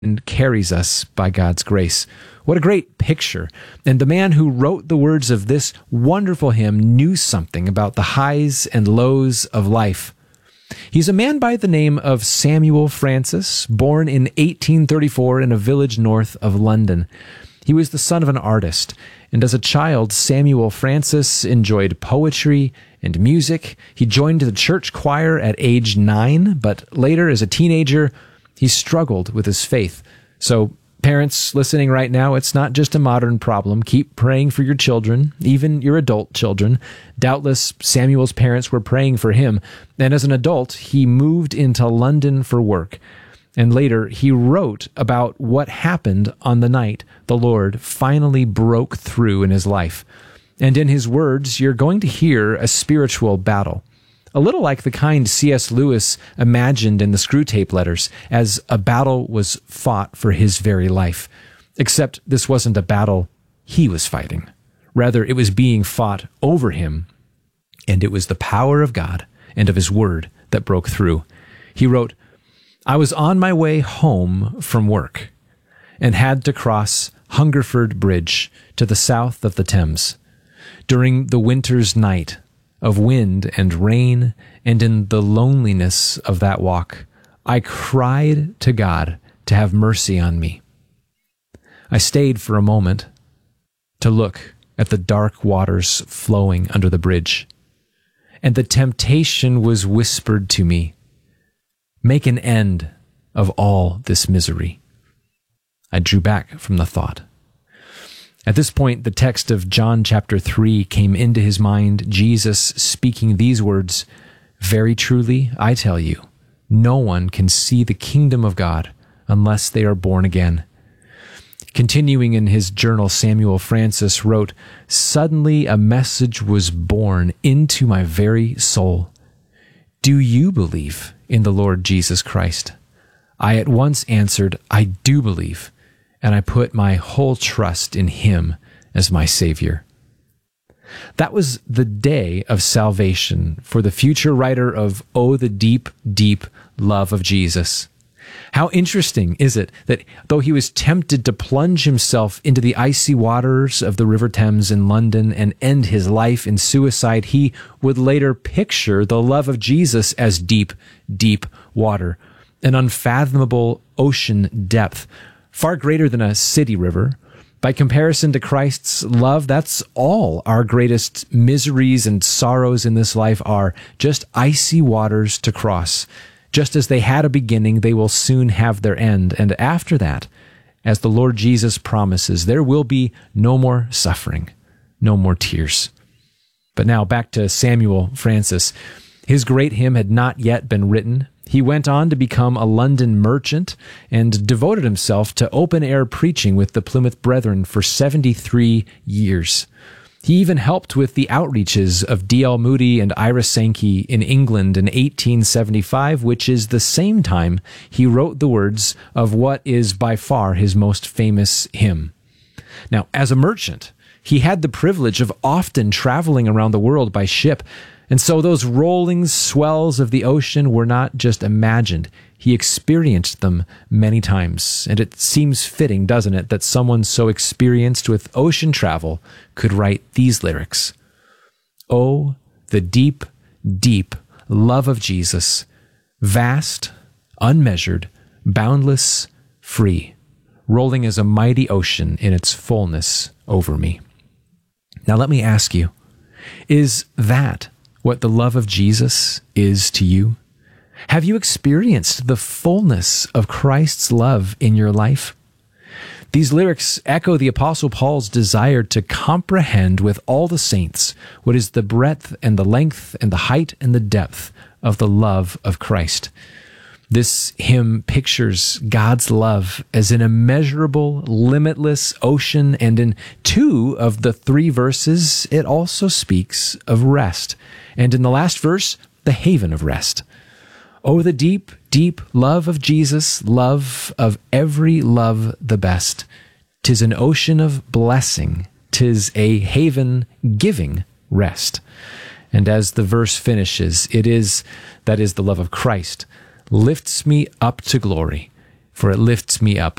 and carries us by God's grace. What a great picture. And the man who wrote the words of this wonderful hymn knew something about the highs and lows of life. He's a man by the name of Samuel Francis, born in 1834 in a village north of London. He was the son of an artist, and as a child, Samuel Francis enjoyed poetry and music. He joined the church choir at age 9, but later, as a teenager, he struggled with his faith. So, parents listening right now, it's not just a modern problem. Keep praying for your children, even your adult children. Doubtless, Samuel's parents were praying for him, and as an adult, he moved into London for work. And later, he wrote about what happened on the night the Lord finally broke through in his life. And in his words, you're going to hear a spiritual battle. A little like the kind C.S. Lewis imagined in the Screwtape Letters, as a battle was fought for his very life. Except this wasn't a battle he was fighting. Rather, it was being fought over him. And it was the power of God and of his word that broke through. He wrote, "I was on my way home from work and had to cross Hungerford Bridge to the south of the Thames. During the winter's night of wind and rain, and in the loneliness of that walk, I cried to God to have mercy on me. I stayed for a moment to look at the dark waters flowing under the bridge, and the temptation was whispered to me, 'Make an end of all this misery.' I drew back from the thought." At this point, the text of John chapter 3 came into his mind, Jesus speaking these words, "Very truly, I tell you, no one can see the kingdom of God unless they are born again." Continuing in his journal, Samuel Francis wrote, "Suddenly a message was born into my very soul. Do you believe in the Lord Jesus Christ? I at once answered, I do believe, and I put my whole trust in him as my Savior." That was the day of salvation for the future writer of "Oh, the Deep, Deep Love of Jesus." How interesting is it that though he was tempted to plunge himself into the icy waters of the River Thames in London and end his life in suicide, he would later picture the love of Jesus as deep, deep water, an unfathomable ocean depth, far greater than a city river. By comparison to Christ's love, that's all our greatest miseries and sorrows in this life are, just icy waters to cross. Just as they had a beginning, they will soon have their end. And after that, as the Lord Jesus promises, there will be no more suffering, no more tears. But now back to Samuel Francis. His great hymn had not yet been written. He went on to become a London merchant and devoted himself to open-air preaching with the Plymouth Brethren for 73 years. He even helped with the outreaches of D.L. Moody and Ira Sankey in England in 1875, which is the same time he wrote the words of what is by far his most famous hymn. Now, as a merchant, he had the privilege of often traveling around the world by ship, and so those rolling swells of the ocean were not just imagined. He experienced them many times. And it seems fitting, doesn't it, that someone so experienced with ocean travel could write these lyrics. "Oh, the deep, deep love of Jesus, vast, unmeasured, boundless, free, rolling as a mighty ocean in its fullness over me." Now let me ask you, is that what the love of Jesus is to you? Have you experienced the fullness of Christ's love in your life? These lyrics echo the Apostle Paul's desire to comprehend with all the saints what is the breadth and the length and the height and the depth of the love of Christ. This hymn pictures God's love as an immeasurable, limitless ocean, and in 2 of the 3 verses, it also speaks of rest. And in the last verse, the haven of rest. Oh, the deep, deep love of Jesus, love of every love the best. 'Tis an ocean of blessing, 'tis a haven giving rest. And as the verse finishes, that is the love of Christ, lifts me up to glory, for it lifts me up.